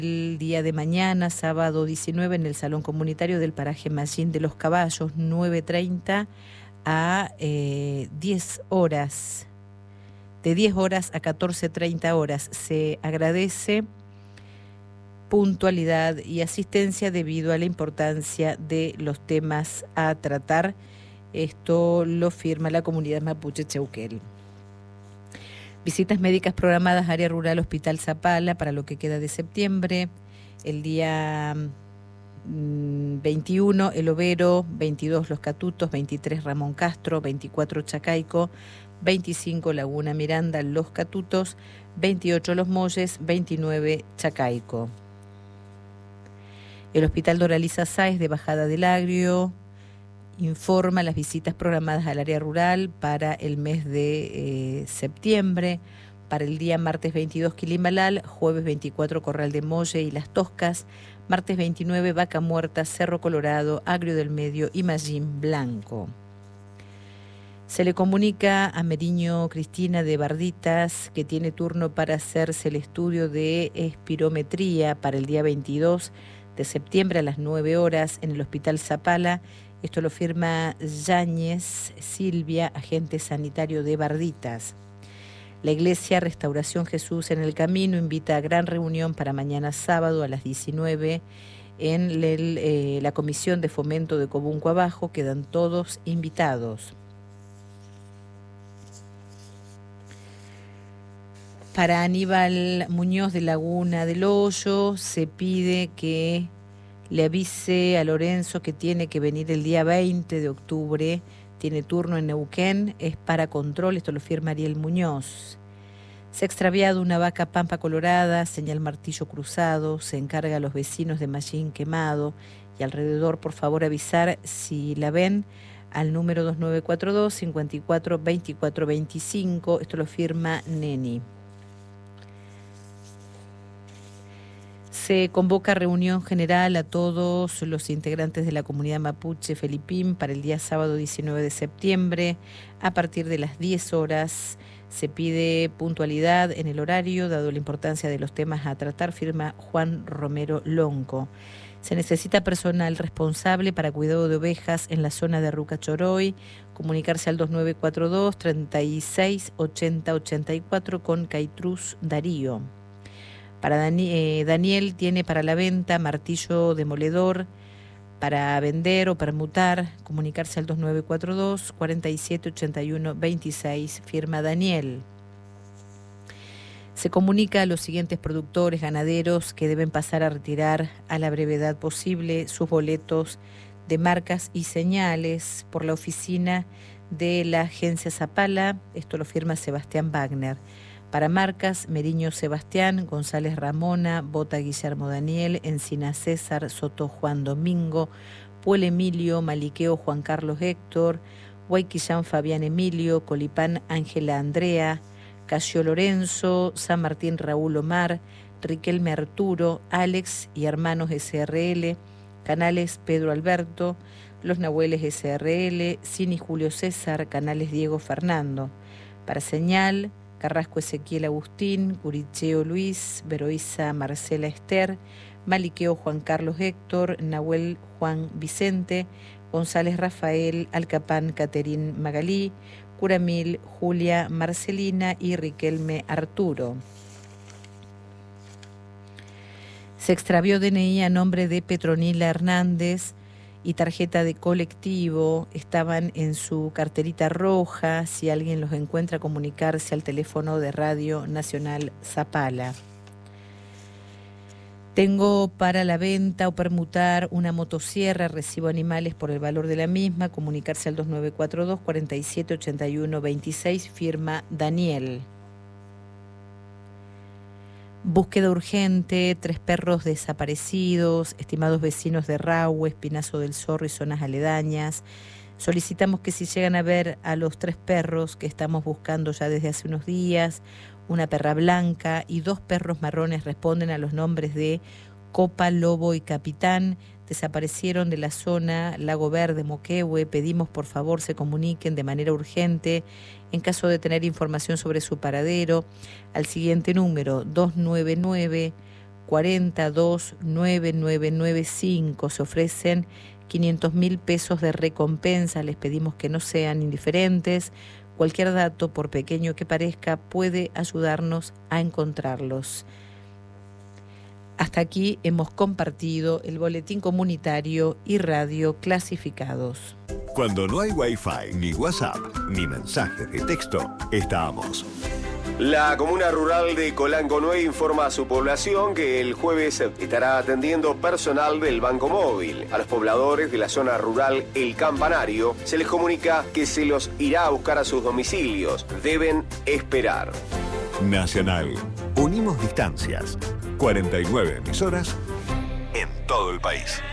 el día de mañana, sábado 19, en el Salón Comunitario del Paraje Mallín de los Caballos, 9:30 a 10 horas. De 10 horas a 14:30 horas. Se agradece puntualidad y asistencia debido a la importancia de los temas a tratar. Esto lo firma la comunidad mapuche Cheuquel. Visitas médicas programadas área rural Hospital Zapala para lo que queda de septiembre. El día 21 El Overo, 22 Los Catutos, 23 Ramón Castro, 24 Chacaico, 25 Laguna Miranda, Los Catutos, 28 Los Molles, 29 Chacaico. El Hospital Doraliza Sáez de Bajada del Agrio informa las visitas programadas al área rural para el mes de septiembre. Para el día martes 22 Quilimbalal, jueves 24 Corral de Molle y Las Toscas, martes 29 Vaca Muerta, Cerro Colorado, Agrio del Medio y Mallín Blanco. Se le comunica a Meriño Cristina de Barditas que tiene turno para hacerse el estudio de espirometría para el día 22 de septiembre a las 9 horas en el Hospital Zapala. Esto lo firma Yáñez Silvia, agente sanitario de Barditas. La Iglesia Restauración Jesús en el Camino invita a gran reunión para mañana sábado a las 19 en la Comisión de Fomento de Cobunco Abajo. Quedan todos invitados. Para Aníbal Muñoz de Laguna del Hoyo se pide que le avise a Lorenzo que tiene que venir el día 20 de octubre, tiene turno en Neuquén, es para control, esto lo firma Ariel Muñoz. Se ha extraviado una vaca pampa colorada, señal martillo cruzado, se encarga a los vecinos de Mallín Quemado y alrededor, por favor, avisar si la ven al número 2942 54 24 25, esto lo firma Neni. Se convoca reunión general a todos los integrantes de la comunidad mapuche Felipín para el día sábado 19 de septiembre. A partir de las 10 horas se pide puntualidad en el horario, dado la importancia de los temas a tratar, firma Juan Romero Lonco. Se necesita personal responsable para cuidado de ovejas en la zona de Ruca Choroy. Comunicarse al 2942 36 80 84 con Caitruz Darío. Para Daniel tiene para la venta martillo demoledor para vender o permutar. Comunicarse al 2942 47 81 26, firma Daniel. Se comunica a los siguientes productores ganaderos que deben pasar a retirar a la brevedad posible sus boletos de marcas y señales por la oficina de la agencia Zapala. Esto lo firma Sebastián Wagner. Para marcas, Meriño Sebastián, González Ramona, Bota Guillermo Daniel, Encina César, Soto Juan Domingo, Puel Emilio, Maliqueo Juan Carlos Héctor, Huayquillán Fabián Emilio, Colipán Ángela Andrea, Casio Lorenzo, San Martín Raúl Omar, Riquelme Arturo, Alex y Hermanos SRL, Canales Pedro Alberto, Los Nahueles SRL, Cini Julio César, Canales Diego Fernando. Para señal, Carrasco Ezequiel Agustín, Curicheo Luis, Veroiza Marcela Esther, Maliqueo Juan Carlos Héctor, Nahuel Juan Vicente, González Rafael, Alcapán Caterín Magalí, Curamil Julia Marcelina y Riquelme Arturo. Se extravió DNI a nombre de Petronila Hernández y tarjeta de colectivo, estaban en su carterita roja. Si alguien los encuentra, comunicarse al teléfono de Radio Nacional Zapala. Tengo para la venta o permutar una motosierra, recibo animales por el valor de la misma, comunicarse al 2942 47 81 26, firma Daniel. Búsqueda urgente, 3 perros desaparecidos, estimados vecinos de Rahue, Espinazo del Zorro y zonas aledañas. Solicitamos que si llegan a ver a los 3 perros que estamos buscando ya desde hace unos días, una perra blanca y 2 perros marrones responden a los nombres de Copa, Lobo y Capitán, desaparecieron de la zona Lago Verde, Moquehue. Pedimos por favor se comuniquen de manera urgente en caso de tener información sobre su paradero al siguiente número 299 40 9995. Se ofrecen 500.000 pesos de recompensa. Les pedimos que no sean indiferentes. Cualquier dato, por pequeño que parezca, puede ayudarnos a encontrarlos. Hasta aquí hemos compartido el boletín comunitario y radio clasificados. Cuando no hay Wi-Fi, ni WhatsApp, ni mensajes de texto, estamos. La comuna rural de Colangonuey informa a su población que el jueves estará atendiendo personal del Banco Móvil. A los pobladores de la zona rural El Campanario se les comunica que se los irá a buscar a sus domicilios. Deben esperar. Nacional. Unimos distancias. 49 emisoras en todo el país.